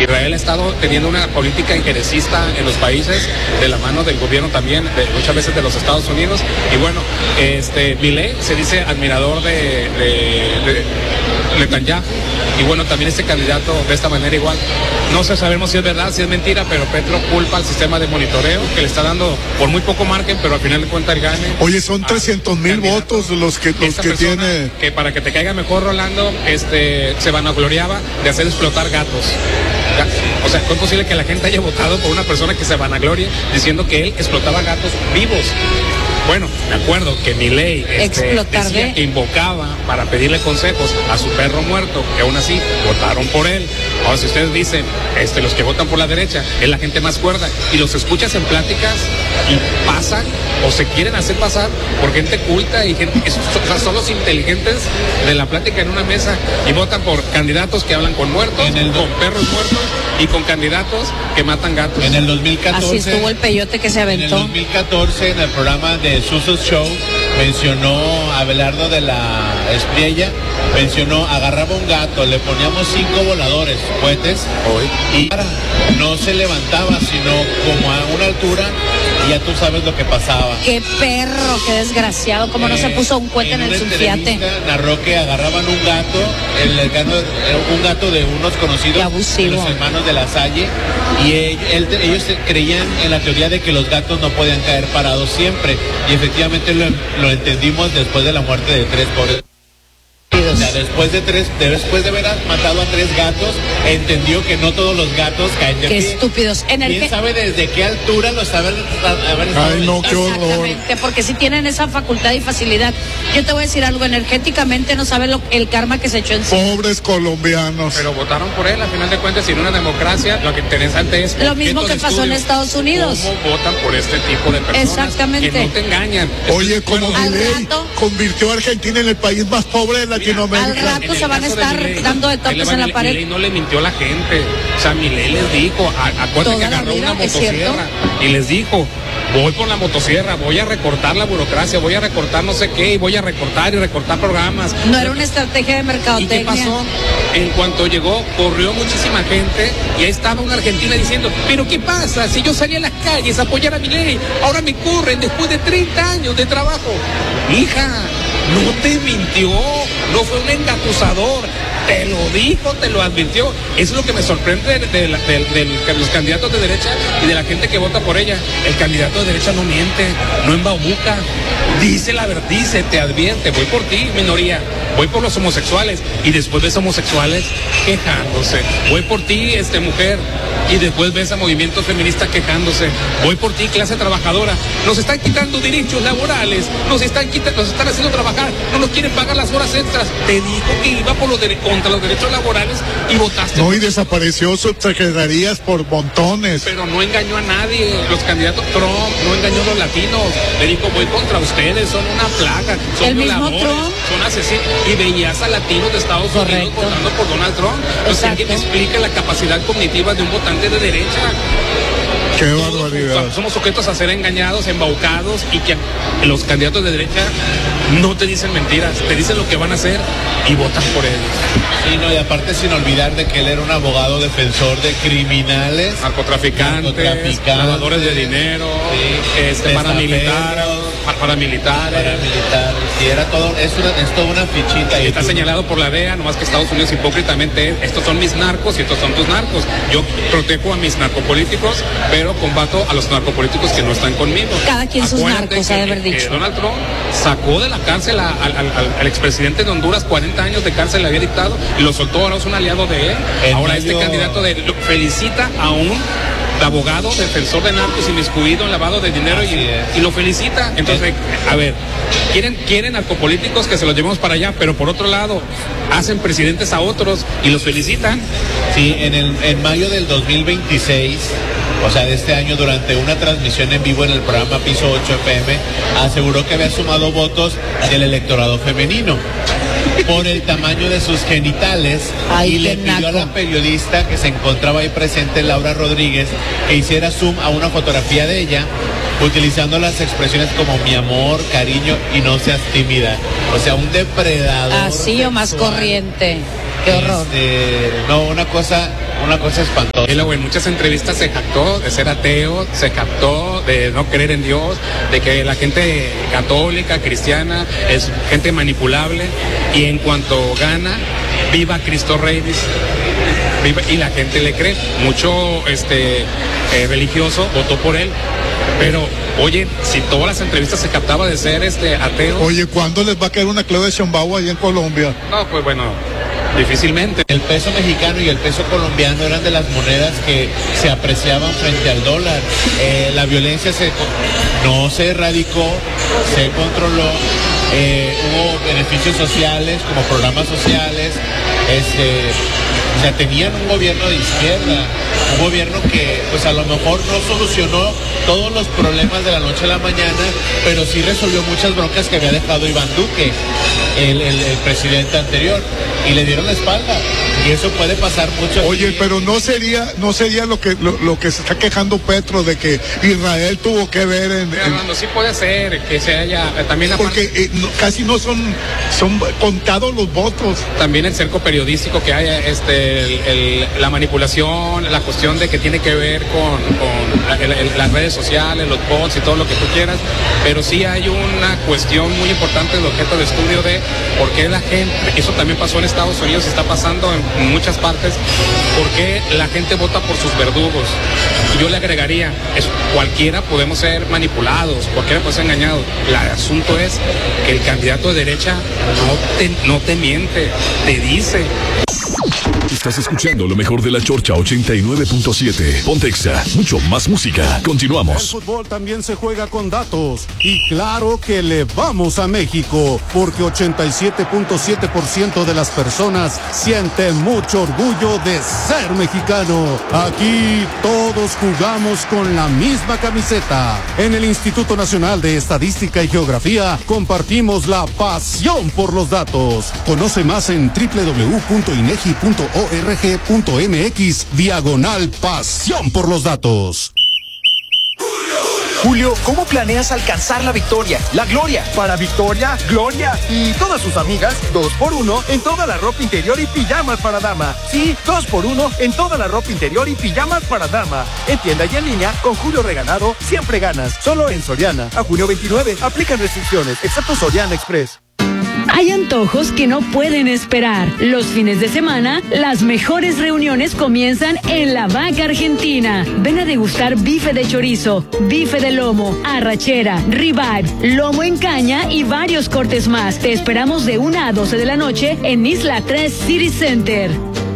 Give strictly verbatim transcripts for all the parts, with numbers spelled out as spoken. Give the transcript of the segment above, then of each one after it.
Israel ha estado teniendo una política injerencista en los países de la mano del gobierno también, de, muchas veces de los Estados Unidos. Y bueno, este Milei se dice admirador de, de, de Netanyahu. Y bueno, también este candidato de esta manera igual. No sé, sabemos si es verdad, si es mentira, pero Petro culpa al sistema de monitoreo que le está dando por muy poco margen, pero al final de cuentas el gane. Oye, son trescientos mil votos los que, los que tiene. Que para que te caiga mejor, Rolando, este, se vanagloriaba de hacer explotar gatos. O sea, ¿cómo es posible que la gente haya votado por una persona que se vanagloria diciendo que él explotaba gatos vivos? Bueno, me acuerdo que Milei este, decía que invocaba para pedirle consejos a su perro muerto, que aún así votaron por él. Ahora, si ustedes dicen, este, los que votan por la derecha es la gente más cuerda, y los escuchas en pláticas y pasan o se quieren hacer pasar por gente culta y gente, esos, o sea, son los inteligentes de la plática en una mesa y votan por candidatos que hablan con muertos, con perros muertos y con candidatos que matan gatos. En el dos mil catorce. Así estuvo el peyote que se aventó. En el dos mil catorce, en el programa de Suso Show, mencionó a Abelardo de la Espriella, mencionó, agarraba un gato, le poníamos cinco voladores, cohetes, y no se levantaba, sino como a una altura, y ya tú sabes lo que pasaba. Qué perro, qué desgraciado, como eh, no se puso un cohete en, en el Sunfiate. Narró que agarraban un gato, el, el gato, un gato de unos conocidos, de los hermanos de la Salle, y él, él, ellos creían en la teoría de que los gatos no podían caer parados siempre, y efectivamente lo, lo entendimos después de la muerte de tres pobres. O sea, después de tres, después de haber matado a tres gatos, entendió que no todos los gatos caen de qué pie. Estúpidos. En el ¿Quién que... sabe desde qué altura los haber, haber Ay, no, qué horror. Exactamente, porque si tienen esa facultad y facilidad. Yo te voy a decir algo, energéticamente no saben lo, el karma que se echó encima. Pobres colombianos. Pero votaron por él, al final de cuentas, sin una democracia, lo que interesante es... Lo mismo que pasó en Estados Unidos. ¿Cómo votan por este tipo de personas? Exactamente. Que no te engañan? Oye, como Milei convirtió a Argentina en el país más pobre de Latinoamérica. Al rato se van a estar Milei, dando de topes en la pared. Milei no le mintió a la gente. O sea, Milei les dijo, acuérdate que agarró una motosierra y les dijo, voy por la motosierra, voy a recortar la burocracia, voy a recortar no sé qué, y voy a recortar y recortar programas. No era una estrategia de mercadotecnia. ¿Y qué pasó? En cuanto llegó, corrió muchísima gente y ahí estaba una argentina diciendo, pero ¿qué pasa? Si yo salí a las calles a apoyar a Milei, ahora me corren después de treinta años de trabajo. Hija, no te mintió, no fue un engatusador, te lo dijo, te lo advirtió. Eso es lo que me sorprende de, de, de, de, de los candidatos de derecha y de la gente que vota por ella. El candidato de derecha no miente, no embauca, dice la verdad, dice, te advierte, voy por ti, minoría, voy por los homosexuales, y después ves homosexuales quejándose, voy por ti, este mujer, y después ves a movimientos feministas quejándose, voy por ti, clase trabajadora, nos están quitando derechos laborales, nos están quitando, nos están haciendo trabajar, no nos quieren pagar las horas extras. Te dijo que iba por los de, contra los derechos laborales y votaste. No, y desapareció subsecretarías por montones. Pero no engañó a nadie, los candidatos. Trump no engañó a los latinos, le dijo, voy contra ustedes, son una plaga, son el mismo violadores, Trump, son asesinos, y veías a latinos de Estados Correcto. Unidos votando por Donald Trump. Entonces alguien me explica la capacidad cognitiva de un votante de derecha. Qué barbaridad. Somos sujetos a ser engañados, embaucados, y que los candidatos de derecha no te dicen mentiras, te dicen lo que van a hacer y votan por ellos. Sí, no, y aparte sin olvidar de que él era un abogado defensor de criminales, narcotraficantes, narcotraficantes lavadores de dinero, sí, este, paramilitares, paramilitares. Paramilitares, sí, era todo, es, una, es toda una fichita. Y está tú... señalado por la D E A, nomás que Estados Unidos hipócritamente es, estos son mis narcos y estos son tus narcos. Yo protejo a mis narcopolíticos, pero combato a los narcopolíticos que no están conmigo. Cada quien sus narcos, que, ha de haber dicho. Que Donald Trump sacó de la cárcel a, al, al, al expresidente de Honduras, cuarenta años de cárcel le había dictado, y lo soltó, ahora es un aliado de él. El ahora medio... este candidato de, lo, felicita a un abogado, defensor de narcos, inmiscuido en lavado de dinero, y, y lo felicita. Entonces, a ver, quieren, quieren narcopolíticos que se los llevemos para allá, pero por otro lado, hacen presidentes a otros y los felicitan. Sí, en, el, en mayo del dos mil veintiséis, o sea, de este año, durante una transmisión en vivo en el programa Piso ocho F M, aseguró que había sumado votos del electorado femenino por el tamaño de sus genitales. Ay, y le pidió naco. a la periodista que se encontraba ahí presente, Laura Rodríguez, que hiciera zoom a una fotografía de ella, utilizando las expresiones como mi amor, cariño y no seas tímida. O sea, un depredador así sexual. O más corriente. Qué horror. Este, no, una cosa una cosa espantosa. Y luego en muchas entrevistas se jactó de ser ateo, se jactó de no creer en Dios, de que la gente católica, cristiana, es gente manipulable, y en cuanto gana, viva Cristo Rey, dice. Viva, y la gente le cree. Mucho este eh, religioso votó por él. Pero, oye, si todas las entrevistas se captaba de ser este ateo. Oye, ¿cuándo les va a caer una Claudia Sheinbaum ahí en Colombia? No, pues bueno, difícilmente. El peso mexicano y el peso colombiano eran de las monedas que se apreciaban frente al dólar. Eh, la violencia se no se erradicó, se controló. Eh, hubo beneficios sociales como programas sociales. Este, o sea, tenían un gobierno de izquierda, un gobierno que pues a lo mejor no solucionó todos los problemas de la noche a la mañana, pero sí resolvió muchas broncas que había dejado Iván Duque, el, el, el presidente anterior, y le dieron la espalda. Y eso puede pasar mucho. Oye, aquí. pero no sería, no sería lo que lo, lo que se está quejando Petro de que Israel tuvo que ver en. Mira, en... Armando, sí puede ser que se haya eh, también porque eh, no, casi no son son contados los votos. También el cerco periodístico que haya, este, el, el, la manipulación, la cuestión de que tiene que ver con, con el, el, las redes sociales, los bots y todo lo que tú quieras, pero sí hay una cuestión muy importante del objeto de estudio de por qué la gente, eso también pasó en Estados Unidos y está pasando en en muchas partes, porque la gente vota por sus verdugos. Y yo le agregaría, es, cualquiera podemos ser manipulados, cualquiera puede ser engañado. El asunto es que el candidato de derecha no te, no te miente, te dice. Estás escuchando lo mejor de la Chorcha ochenta y nueve punto siete. Pontexa, mucho más música. Continuamos. El fútbol también se juega con datos. Y claro que le vamos a México, porque ochenta y siete punto siete por ciento de las personas sienten mucho orgullo de ser mexicano. Aquí todos jugamos con la misma camiseta. En el Instituto Nacional de Estadística y Geografía compartimos la pasión por los datos. Conoce más en doble u doble u doble u punto inegi punto org punto mx diagonal pasión por los datos. Julio, ¿cómo planeas alcanzar la victoria, la gloria? Para Victoria, Gloria y todas sus amigas, dos por uno en toda la ropa interior y pijamas para dama. Sí, dos por uno en toda la ropa interior y pijamas para dama. En tienda y en línea, con Julio Regalado, siempre ganas. Solo en Soriana. A junio veintinueve, aplican restricciones, excepto Soriana Express. Hay antojos que no pueden esperar. Los fines de semana, las mejores reuniones comienzan en La Vaca Argentina. Ven a degustar bife de chorizo, bife de lomo, arrachera, ribeye, lomo en caña y varios cortes más. Te esperamos de una a doce de la noche en Isla tres City Center.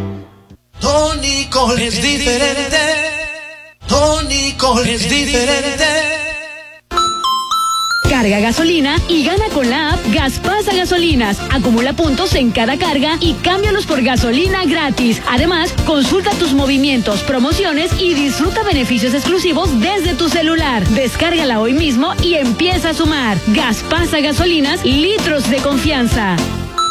Tónico es diferente. Tónico es diferente. Carga gasolina y gana con la app Gaspasa Gasolinas. Acumula puntos en cada carga y cámbialos por gasolina gratis. Además, consulta tus movimientos, promociones y disfruta beneficios exclusivos desde tu celular. Descárgala hoy mismo y empieza a sumar. Gaspasa Gasolinas, litros de confianza.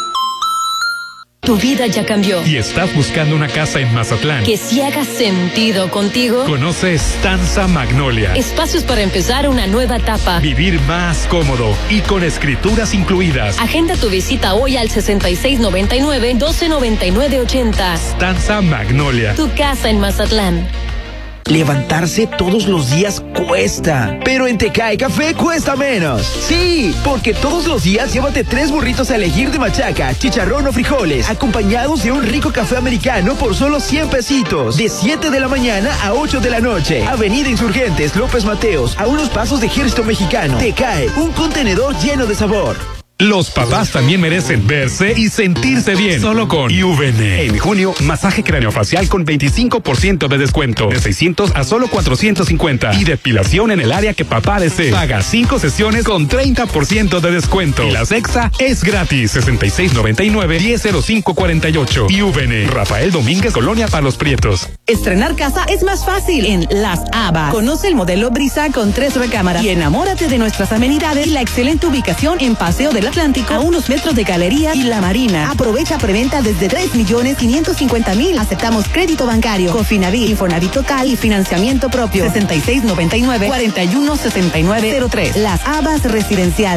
Tu vida ya cambió. ¿Y estás buscando una casa en Mazatlán que sí haga sentido contigo? Conoce Stanza Magnolia. Espacios para empezar una nueva etapa. Vivir más cómodo y con escrituras incluidas. Agenda tu visita hoy al sesenta y seis noventa y nueve, doce noventa y nueve ochenta. Stanza Magnolia. Tu casa en Mazatlán. Levantarse todos los días cuesta, pero en Tecae Café cuesta menos. Sí, porque todos los días llévate tres burritos a elegir de machaca, chicharrón o frijoles, acompañados de un rico café americano por solo cien pesitos. De siete de la mañana a ocho de la noche. Avenida Insurgentes, López Mateos, a unos pasos de Ejército Mexicano. Tecae, un contenedor lleno de sabor. Los papás también merecen verse y sentirse bien. Solo con I V N. En junio, masaje craneofacial con veinticinco por ciento de descuento. De seiscientos a solo cuatrocientos cincuenta. Y depilación en el área que papá desee. Paga cinco sesiones con treinta por ciento de descuento. Y la sexa es gratis. sesenta y seis noventa y nueve, diez cero cinco cuarenta y ocho. I V N. Rafael Domínguez, Colonia Palos Prietos. Estrenar casa es más fácil en Las Habas. Conoce el modelo Brisa con tres recámaras y enamórate de nuestras amenidades y la excelente ubicación en Paseo del Atlántico, a unos metros de Galería y La Marina. Aprovecha preventa desde tres millones quinientos cincuenta mil. Aceptamos crédito bancario, Cofinavit, Infonavit total y financiamiento propio. sesenta y seis noventa y nueve, cuarenta y uno sesenta y nueve cero tres. Las Habas Residencial.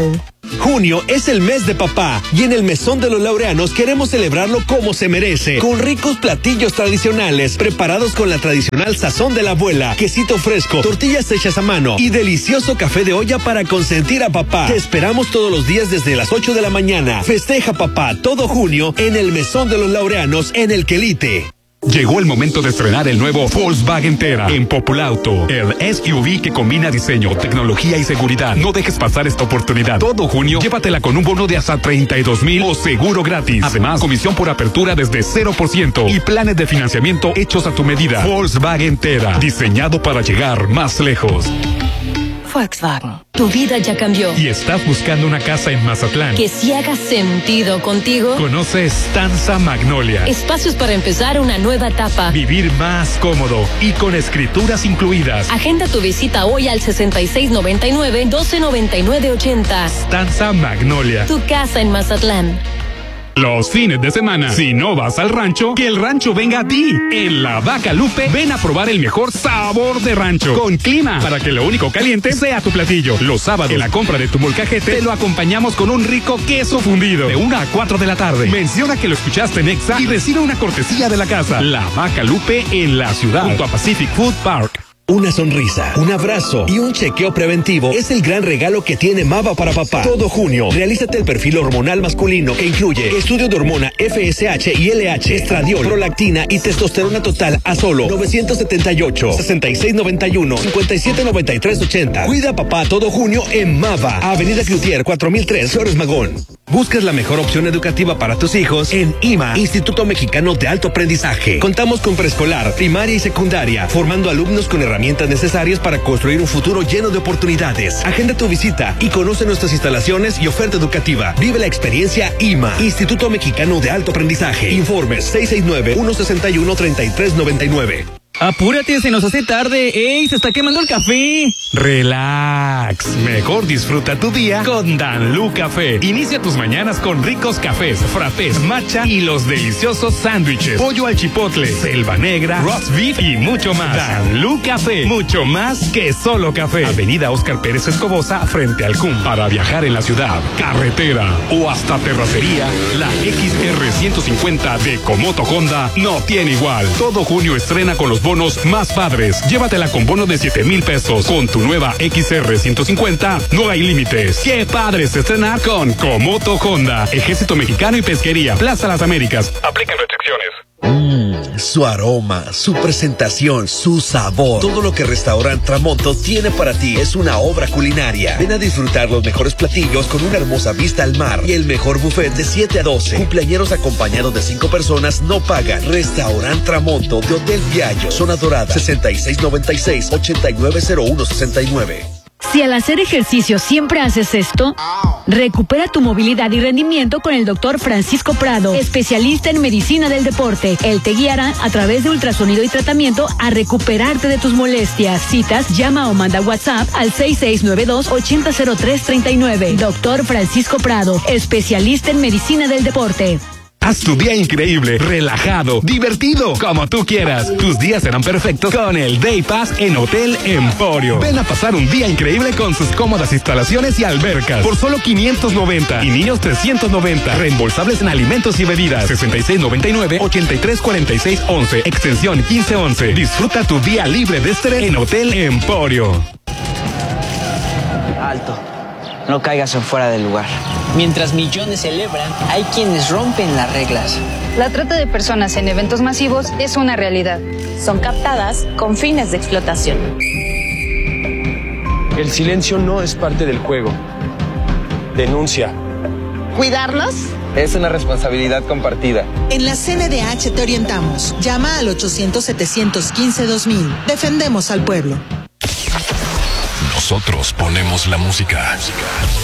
Junio es el mes de papá y en el Mesón de los Laureanos queremos celebrarlo como se merece, con ricos platillos tradicionales preparados con la tradicional sazón de la abuela, quesito fresco, tortillas hechas a mano y delicioso café de olla para consentir a papá. Te esperamos todos los días desde las ocho de la mañana. Festeja papá todo junio en el Mesón de los Laureanos en el Quelite. Llegó el momento de estrenar el nuevo Volkswagen Tera en Populauto, el S U V que combina diseño, tecnología y seguridad. No dejes pasar esta oportunidad. Todo junio, llévatela con un bono de hasta treinta y dos mil o seguro gratis. Además, comisión por apertura desde cero por ciento y planes de financiamiento hechos a tu medida. Volkswagen Tera, diseñado para llegar más lejos. Volkswagen, tu vida ya cambió. ¿Y estás buscando una casa en Mazatlán Que sí haga sentido contigo? Conoce Stanza Magnolia. Espacios para empezar una nueva etapa. Vivir más cómodo y con escrituras incluidas. Agenda tu visita hoy al sesenta y seis noventa y nueve, doce noventa y nueve ochenta. Stanza Magnolia. Tu casa en Mazatlán. Los fines de semana, si no vas al rancho, que el rancho venga a ti. En La Vaca Lupe, ven a probar el mejor sabor de rancho, con clima, para que lo único caliente sea tu platillo. Los sábados, en la compra de tu molcajete, te lo acompañamos con un rico queso fundido, de una a cuatro de la tarde. Menciona que lo escuchaste en Exa y recibe una cortesía de la casa. La Vaca Lupe en la ciudad, junto a Pacific Food Park. Una sonrisa, un abrazo y un chequeo preventivo es el gran regalo que tiene Mava para papá. Todo junio, realízate el perfil hormonal masculino que incluye estudio de hormona F S H y L H, estradiol, prolactina y testosterona total a solo novecientos setenta y ocho, sesenta y seis noventa y uno, cincuenta y siete noventa y tres ochenta. Cuida a papá todo junio en Mava, Avenida Cloutier cuatro mil tres, Flores Magón. ¿Buscas la mejor opción educativa para tus hijos? En I M A, Instituto Mexicano de Alto Aprendizaje. Contamos con preescolar, primaria y secundaria, formando alumnos con herramientas necesarias para construir un futuro lleno de oportunidades. Agenda tu visita y conoce nuestras instalaciones y oferta educativa. Vive la experiencia I M A, Instituto Mexicano de Alto Aprendizaje. Informes seis seis nueve, uno seis uno, tres tres nueve nueve. Apúrate, se nos hace tarde. ¡Ey, se está quemando el café! Relax. Mejor disfruta tu día con Danlú Café. Inicia tus mañanas con ricos cafés, frappés, matcha y los deliciosos sándwiches, pollo al chipotle, selva negra, roast beef y mucho más. Danlú Café, mucho más que solo café. Avenida Óscar Pérez Escobosa, frente al C U M. Para viajar en la ciudad, carretera o hasta terracería, la X R ciento cincuenta de Komoto Honda no tiene igual. Todo junio estrena con los bonos más padres. Llévatela con bono de siete mil pesos. Con tu nueva X R ciento cincuenta no hay límites. ¡Qué padre es estrenar con Komoto Honda! Ejército Mexicano y Pesquería, Plaza Las Américas. Aplican restricciones. Mmm, su aroma, su presentación, su sabor. Todo lo que Restaurant Tramonto tiene para ti es una obra culinaria. Ven a disfrutar los mejores platillos con una hermosa vista al mar y el mejor buffet de siete a doce. Cumpleañeros acompañados de cinco personas no pagan. Restaurant Tramonto de Hotel Viallo, Zona Dorada, sesenta y seis noventa y seis, ochenta y nueve cero uno sesenta y nueve. Si al hacer ejercicio siempre haces esto, recupera tu movilidad y rendimiento con el doctor Francisco Prado, especialista en medicina del deporte. Él te guiará a través de ultrasonido y tratamiento a recuperarte de tus molestias. Citas, llama o manda WhatsApp al seis seis nueve dos, ocho cero cero tres tres nueve. Doctor Francisco Prado, especialista en medicina del deporte. Haz tu día increíble, relajado, divertido, como tú quieras. Tus días serán perfectos con el Day Pass en Hotel Emporio. Ven a pasar un día increíble con sus cómodas instalaciones y albercas por solo quinientos noventa y niños trescientos noventa. Reembolsables en alimentos y bebidas. sesenta y seis noventa y nueve, ochenta y tres cuarenta y seis once, extensión quince once. Disfruta tu día libre de estrés en Hotel Emporio. Alto. No caigas en fuera del lugar. Mientras millones celebran, hay quienes rompen las reglas. La trata de personas en eventos masivos es una realidad. Son captadas con fines de explotación. El silencio no es parte del juego. Denuncia. ¿Cuidarnos? Es una responsabilidad compartida. En la C N D H te orientamos. Llama al ochocientos, setecientos quince, dos mil. Defendemos al pueblo. Nosotros ponemos la música.